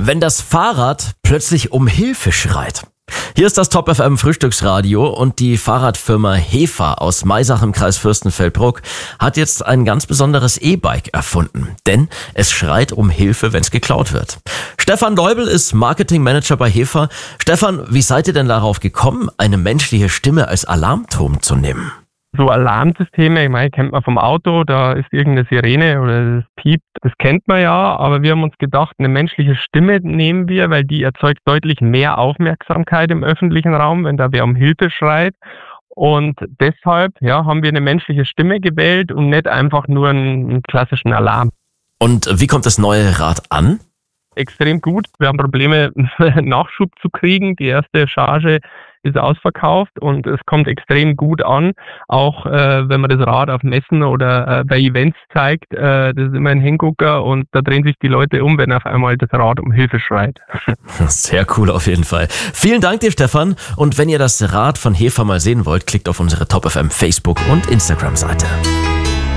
wenn das Fahrrad plötzlich um Hilfe schreit. Hier ist das Top FM Frühstücksradio und die Fahrradfirma Hefa aus Maisach im Kreis Fürstenfeldbruck hat jetzt ein ganz besonderes E-Bike erfunden. Denn es schreit um Hilfe, wenn es geklaut wird. Stefan Leubel ist Marketingmanager bei Hefa. Stefan, wie seid ihr denn darauf gekommen, eine menschliche Stimme als Alarmton zu nehmen? So Alarmsysteme, ich meine, kennt man vom Auto, da ist irgendeine Sirene oder das piept, das kennt man ja, aber wir haben uns gedacht, eine menschliche Stimme nehmen wir, weil die erzeugt deutlich mehr Aufmerksamkeit im öffentlichen Raum, wenn da wer um Hilfe schreit. Und deshalb haben wir eine menschliche Stimme gewählt und nicht einfach nur einen klassischen Alarm. Und wie kommt das neue Rad an? Extrem gut. Wir haben Probleme, Nachschub zu kriegen. Die erste Charge ist ausverkauft und es kommt extrem gut an. Auch wenn man das Rad auf Messen oder bei Events zeigt, das ist immer ein Hingucker und da drehen sich die Leute um, wenn auf einmal das Rad um Hilfe schreit. Sehr cool auf jeden Fall. Vielen Dank dir, Stefan. Und wenn ihr das Rad von Hefa mal sehen wollt, klickt auf unsere Top FM Facebook und Instagram Seite.